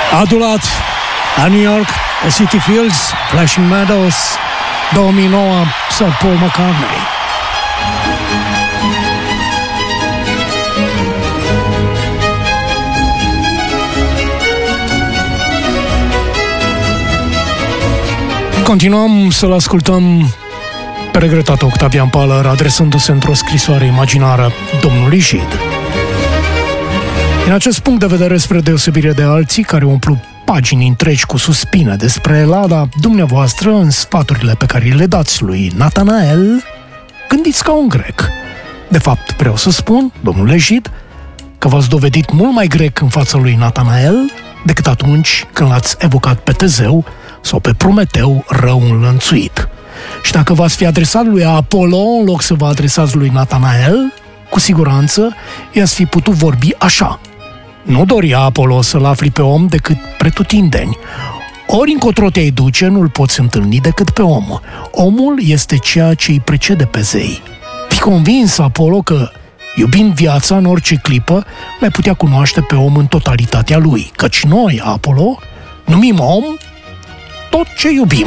Adulat la New York, The City Fields, Flashing Meadows, 2009, Sir Paul McCartney. Continuăm să-l ascultăm pe regretat Octavian Paler adresându-se într-o scrisoare imaginară domnului Jid. Din acest punct de vedere, spre deosebire de alții care umplu pagini întregi cu suspine despre Lada, dumneavoastră, în sfaturile pe care le dați lui Nathanael, gândiți ca un grec. De fapt, vreau să spun, domnule Jid, că v-ați dovedit mult mai grec în fața lui Nathanael decât atunci când l-ați evocat pe Tezeu sau pe Prometeu rău înlănțuit. Și dacă v-ați fi adresat lui Apollo în loc să vă adresați lui Nathanael, cu siguranță i-ați fi putut vorbi așa. Nu doria Apollo să-l afli pe om decât pretutindeni. Ori încotro te-ai duce, nu-l poți întâlni decât pe om. Omul este ceea ce îi precede pe zei. Fi convins, Apollo, că, iubind viața în orice clipă, l-ai putea cunoaște pe om în totalitatea lui. Căci noi, Apollo, numim om tot ce iubim.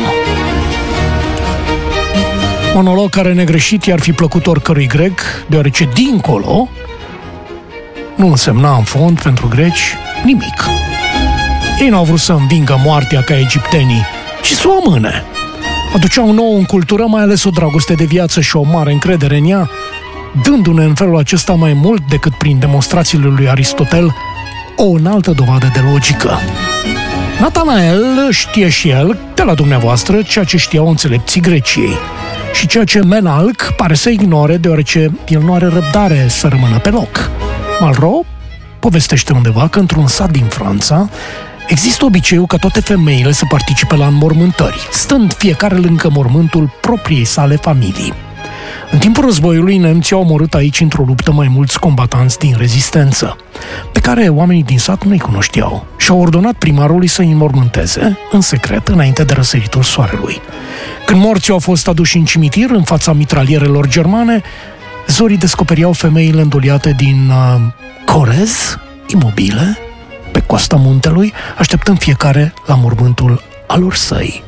Monolog care negreșit i-ar fi plăcut oricărui grec, deoarece dincolo nu însemna în fond pentru greci nimic. Ei n-au vrut să învingă moartea ca egiptenii, ci să o amâne. Aduceau nouă în cultură mai ales o dragoste de viață și o mare încredere în ea, dându-ne în felul acesta mai mult decât prin demonstrațiile lui Aristotel o înaltă dovadă de logică. Nathanael știe și el, de la dumneavoastră, ceea ce știau înțelepții Greciei și ceea ce Menalc pare să ignore, deoarece el nu are răbdare să rămână pe loc. Malraux povestește undeva că într-un sat din Franța există obiceiul ca toate femeile să participe la înmormântări, stând fiecare lângă mormântul propriei sale familii. În timpul războiului, nemții au omorât aici într-o luptă mai mulți combatanți din rezistență, pe care oamenii din sat nu-i cunoșteau, și au ordonat primarului să îi înmormânteze, în secret, înainte de răsăritul soarelui. Când morții au fost aduși în cimitir, în fața mitralierelor germane, zorii descoperiau femeile îndoliate din Corez, imobile, pe coasta muntelui, așteptând fiecare la mormântul alor săi.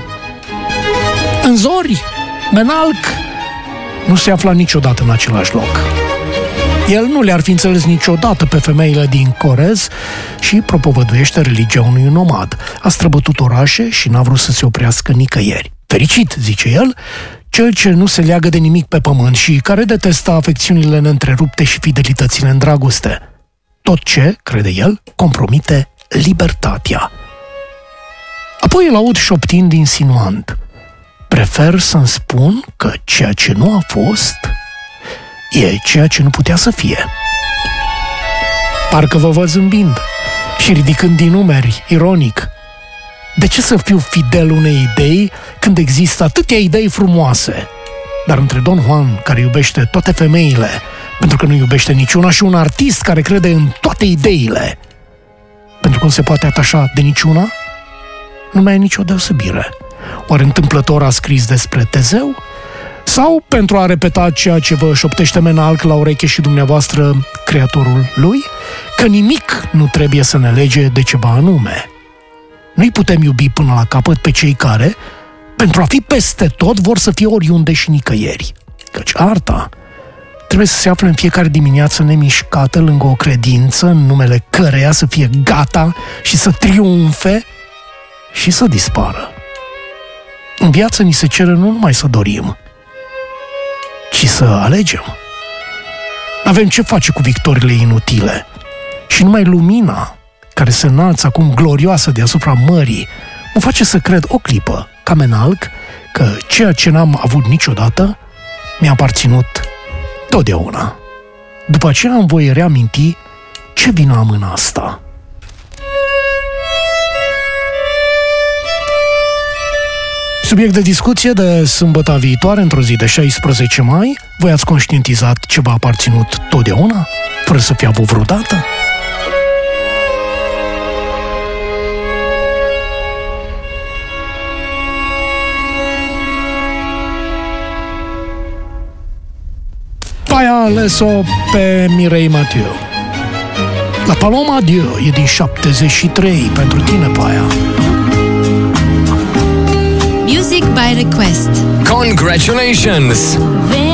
În zori, Menalc nu se afla niciodată în același loc. El nu le-ar fi înțeles niciodată pe femeile din Corez și propovăduiește religia unui nomad. A străbătut orașe și n-a vrut să se oprească nicăieri. Fericit, zice el, cel ce nu se leagă de nimic pe pământ și care detestă afecțiunile neîntrerupte și fidelitățile în dragoste. Tot ce, crede el, compromite libertatea. Apoi îl aud șoptind insinuant: prefer să-mi spun că ceea ce nu a fost e ceea ce nu putea să fie. Parcă vă văd zâmbind și ridicând din numeri, ironic. De ce să fiu fidel unei idei când există atâtea idei frumoase? Dar între Don Juan, care iubește toate femeile, pentru că nu iubește niciuna, și un artist care crede în toate ideile, pentru că nu se poate atașa de niciuna, nu mai e nicio deosebire. Oare întâmplător a scris despre Tezeu? Sau pentru a repeta ceea ce vă șoptește Menalc la ureche și dumneavoastră, creatorul lui? Că nimic nu trebuie să ne lege de ceva anume. Nu-i putem iubi până la capăt pe cei care, pentru a fi peste tot, vor să fie oriunde și nicăieri. Căci arta trebuie să se afle în fiecare dimineață nemișcată lângă o credință în numele căreia să fie gata și să triumfe și să dispară. În viață ni se cere nu numai să dorim, ci să alegem. N-avem ce face cu victoriile inutile și numai lumina care se înalță acum glorioasă deasupra mării mă face să cred o clipă, ca Menalc, că ceea ce n-am avut niciodată mi-a aparținut totdeauna. După aceea îmi voi reaminti ce vină am în asta. Subiect de discuție de sâmbătă viitoare, într-o zi de 16 mai. Voi ați conștientizat ce v-a aparținut totdeauna, fără să fi avut vreodată? Ales-o pe Mireille Mathieu. La Paloma Adieu e din 73, pentru tine pe aia. Music by request. Congratulations!